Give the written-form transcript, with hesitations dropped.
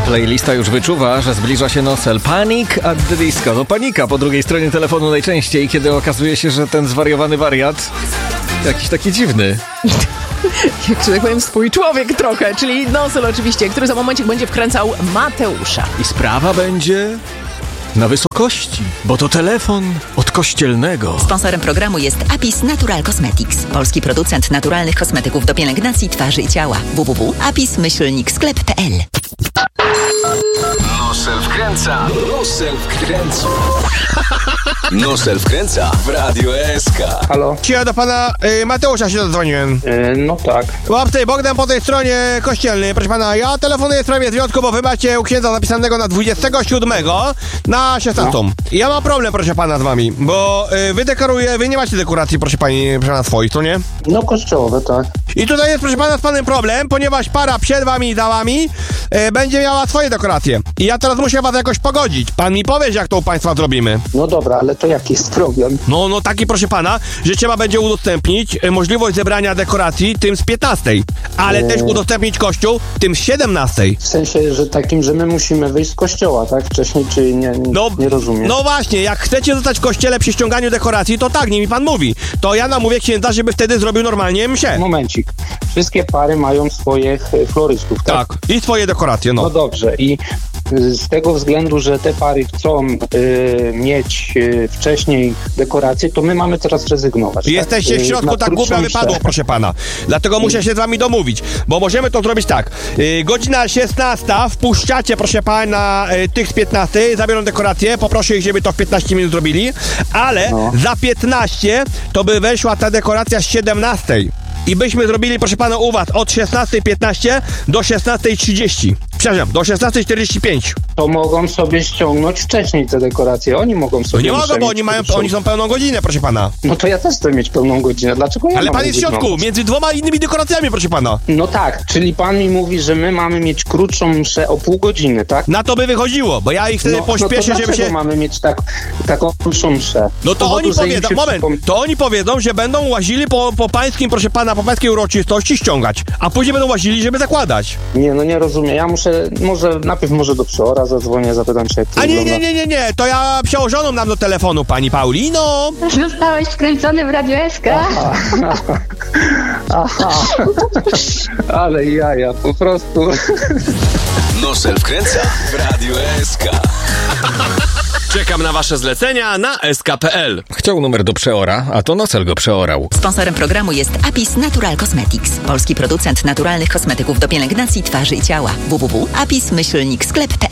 Playlista już wyczuwa, że zbliża się Nosel. Panic at the Disco. No panika po drugiej stronie telefonu najczęściej, kiedy okazuje się, że ten zwariowany wariat jakiś taki dziwny. Jak, że tak powiem, swój człowiek trochę, czyli Nosel oczywiście, który za momencik będzie wkręcał Mateusza. I sprawa będzie na wysokości, bo to telefon od kościelnego. Sponsorem programu jest Apis Natural Cosmetics, polski producent naturalnych kosmetyków do pielęgnacji twarzy i ciała. www.apis-sklep.pl. Nosel wkręca. Nosel wkręca. Nosel wkręca w Radio SK. Halo? Ja do pana Mateusza się zadzwoniłem. No tak. Łapcy, Bogdan po tej stronie kościelnej. Proszę pana, ja telefonuję w sprawie związku, bo wy macie u księdza zapisanego na 27 na 16. Ja mam problem, proszę pana, z wami, bo wy nie macie dekoracji, proszę pani, na swoich, to nie? No kościołowe, tak. I tutaj jest, proszę pana, z panem problem, ponieważ para przed wami i za wami będzie miała swoje dekoracje. I ja teraz muszę was jakoś pogodzić. Pan mi powie, jak to u państwa zrobimy. No dobra, ale to jaki jest problem? No taki, proszę pana, że trzeba będzie udostępnić możliwość zebrania dekoracji tym z 15, ale też udostępnić kościół tym z 17. W sensie, że takim, że my musimy wyjść z kościoła, tak? Wcześniej, czy nie rozumiem. No właśnie, jak chcecie zostać w kościele przy ściąganiu dekoracji, to tak, nie mi pan mówi. To ja namówię księdza, żeby wtedy zrobił normalnie mszę. Momencik. Wszystkie pary mają swoich florystów, tak? Tak, i swoje dekoracje, No dobrze, i z tego względu, że te pary chcą mieć wcześniej dekoracje, to my mamy teraz rezygnować. Jesteście w środku, tak głupio wypadło, proszę pana. Dlatego muszę się z wami domówić, bo możemy to zrobić tak. Godzina 16, wpuszczacie, proszę pana, tych z 15, zabiorą dekoracje, poproszę ich, żeby to w 15 minut zrobili, ale za 15 to by weszła ta dekoracja z 17. I byśmy zrobili, proszę pana, u was od 16:15 do 16:30. Przepraszam, do 16:45. To mogą sobie ściągnąć wcześniej te dekoracje. Oni mogą sobie... No nie mogą, bo oni są pełną godzinę, proszę pana. No to ja też chcę mieć pełną godzinę. Dlaczego ja Ale mam pan jest w środku, między dwoma innymi dekoracjami, proszę pana. No tak, czyli pan mi mówi, że my mamy mieć krótszą mszę o pół godziny, tak? Na to by wychodziło, bo ja ich wtedy pośpieszę, żeby się... mamy mieć taką krótszą mszę? No to oni powiedzą, to oni powiedzą, że będą łazili po pańskim, proszę pana, po pańskiej uroczystości ściągać, a później będą łazili, żeby zakładać. Nie, no nie rozumiem, ja muszę, najpierw do przeora zadzwonię, zapytam się, jak to wygląda. Nie, to ja przełożoną nam do telefonu, pani Paulino. Zostałeś wkręcony w Radio SK. Aha. Ale jaja, po prostu. Nosel wkręca w Radio SK. Czekam na wasze zlecenia na sk.pl. Chciał numer do przeora, a to Nosel go przeorał. Sponsorem programu jest Apis Natural Cosmetics, polski producent naturalnych kosmetyków do pielęgnacji twarzy i ciała. www.apis-sklep.pl.